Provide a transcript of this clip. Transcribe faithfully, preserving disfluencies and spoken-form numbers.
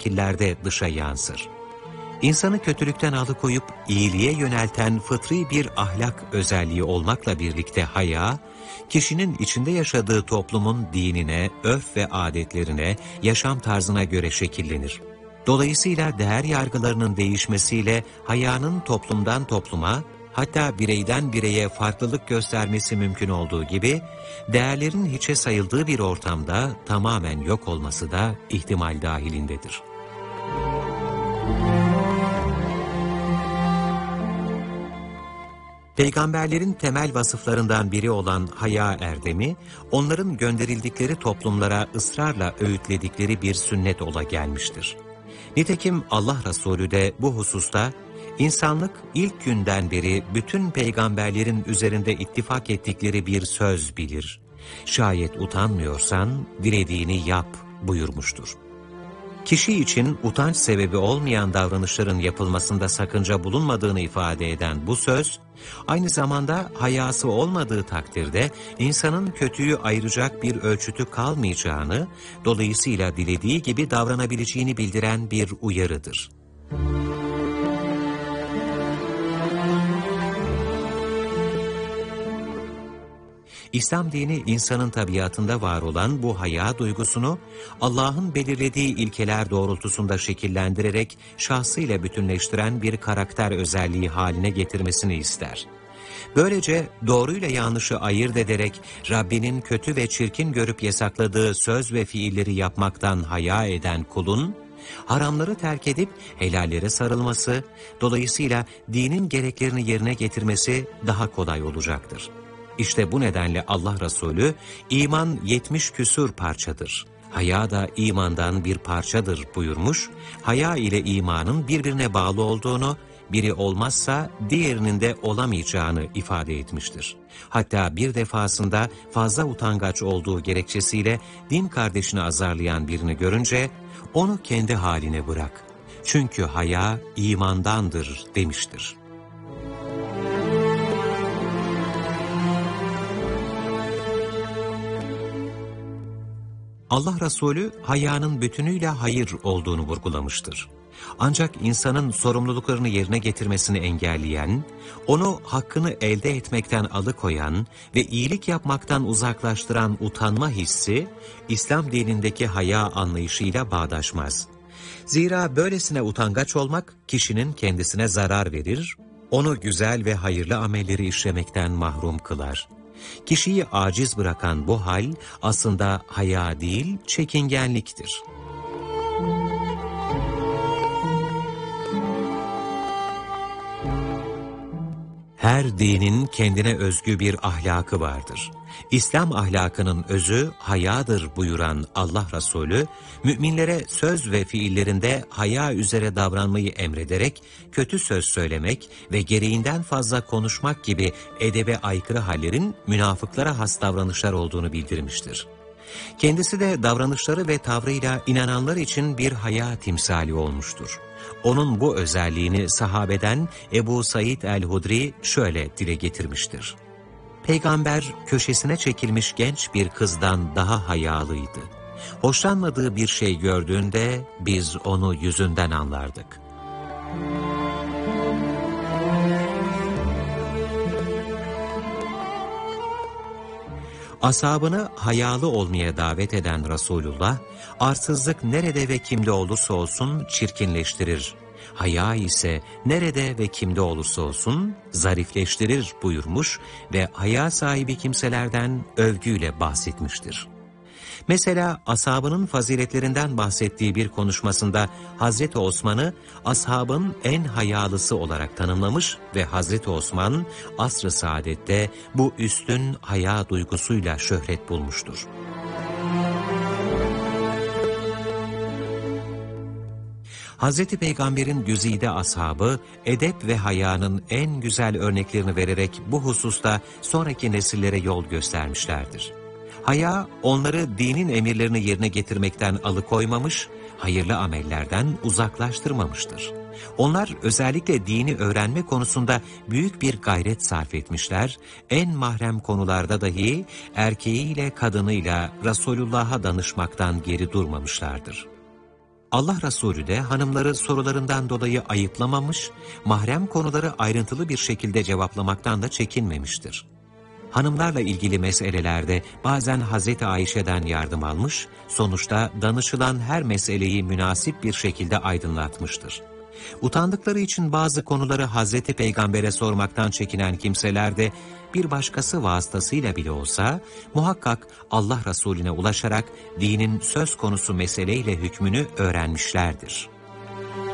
şekillerde dışa yansır. İnsanı kötülükten alıkoyup iyiliğe yönelten fıtri bir ahlak özelliği olmakla birlikte haya, kişinin içinde yaşadığı toplumun dinine, örf ve adetlerine, yaşam tarzına göre şekillenir. Dolayısıyla değer yargılarının değişmesiyle hayanın toplumdan topluma, hatta bireyden bireye farklılık göstermesi mümkün olduğu gibi, değerlerin hiçe sayıldığı bir ortamda tamamen yok olması da ihtimal dahilindedir. Peygamberlerin temel vasıflarından biri olan haya erdemi, onların gönderildikleri toplumlara ısrarla öğütledikleri bir sünnet ola gelmiştir. Nitekim Allah Resulü de bu hususta, insanlık ilk günden beri bütün peygamberlerin üzerinde ittifak ettikleri bir söz bilir. Şayet utanmıyorsan dilediğini yap buyurmuştur. Kişi için utanç sebebi olmayan davranışların yapılmasında sakınca bulunmadığını ifade eden bu söz, aynı zamanda hayası olmadığı takdirde insanın kötüyü ayıracak bir ölçütü kalmayacağını, dolayısıyla dilediği gibi davranabileceğini bildiren bir uyarıdır. İslam dini insanın tabiatında var olan bu haya duygusunu Allah'ın belirlediği ilkeler doğrultusunda şekillendirerek şahsıyla bütünleştiren bir karakter özelliği haline getirmesini ister. Böylece doğruyla yanlışı ayırt ederek Rabbinin kötü ve çirkin görüp yasakladığı söz ve fiilleri yapmaktan haya eden kulun, haramları terk edip helallere sarılması, dolayısıyla dinin gereklerini yerine getirmesi daha kolay olacaktır. İşte bu nedenle Allah Resulü, iman yetmiş küsur parçadır, haya da imandan bir parçadır buyurmuş, haya ile imanın birbirine bağlı olduğunu, biri olmazsa diğerinin de olamayacağını ifade etmiştir. Hatta bir defasında fazla utangaç olduğu gerekçesiyle din kardeşini azarlayan birini görünce, onu kendi haline bırak. Çünkü haya imandandır demiştir. Allah Resulü hayanın bütünüyle hayır olduğunu vurgulamıştır. Ancak insanın sorumluluklarını yerine getirmesini engelleyen, onu hakkını elde etmekten alıkoyan ve iyilik yapmaktan uzaklaştıran utanma hissi, İslam dinindeki haya anlayışıyla bağdaşmaz. Zira böylesine utangaç olmak kişinin kendisine zarar verir, onu güzel ve hayırlı amelleri işlemekten mahrum kılar. Kişiyi aciz bırakan bu hal aslında haya değil, çekingenliktir. Her dinin kendine özgü bir ahlakı vardır. İslam ahlakının özü hayadır buyuran Allah Resulü, müminlere söz ve fiillerinde haya üzere davranmayı emrederek, kötü söz söylemek ve gereğinden fazla konuşmak gibi edebe aykırı hallerin münafıklara has davranışlar olduğunu bildirmiştir. Kendisi de davranışları ve tavrıyla inananlar için bir haya timsali olmuştur. Onun bu özelliğini sahabeden Ebu Said el-Hudri şöyle dile getirmiştir. Peygamber köşesine çekilmiş genç bir kızdan daha hayalıydı. Hoşlanmadığı bir şey gördüğünde biz onu yüzünden anlardık. Ashabını hayalı olmaya davet eden Resulullah, arsızlık nerede ve kimde olursa olsun çirkinleştirir. Haya ise nerede ve kimde olursa olsun zarifleştirir buyurmuş ve haya sahibi kimselerden övgüyle bahsetmiştir. Mesela ashabının faziletlerinden bahsettiği bir konuşmasında Hazreti Osman'ı ashabın en hayalısı olarak tanımlamış ve Hazreti Osman asr-ı saadette bu üstün haya duygusuyla şöhret bulmuştur. Hazreti Peygamber'in güzide ashabı, edep ve hayanın en güzel örneklerini vererek bu hususta sonraki nesillere yol göstermişlerdir. Haya, onları dinin emirlerini yerine getirmekten alıkoymamış, hayırlı amellerden uzaklaştırmamıştır. Onlar özellikle dini öğrenme konusunda büyük bir gayret sarf etmişler, en mahrem konularda dahi erkeğiyle kadınıyla Resulullah'a danışmaktan geri durmamışlardır. Allah Resulü de hanımları sorularından dolayı ayıplamamış, mahrem konuları ayrıntılı bir şekilde cevaplamaktan da çekinmemiştir. Hanımlarla ilgili meselelerde bazen Hazreti Ayşe'den yardım almış, sonuçta danışılan her meseleyi münasip bir şekilde aydınlatmıştır. Utandıkları için bazı konuları Hazreti Peygamber'e sormaktan çekinen kimseler de bir başkası vasıtasıyla bile olsa muhakkak Allah Resulüne ulaşarak dinin söz konusu meseleyle hükmünü öğrenmişlerdir.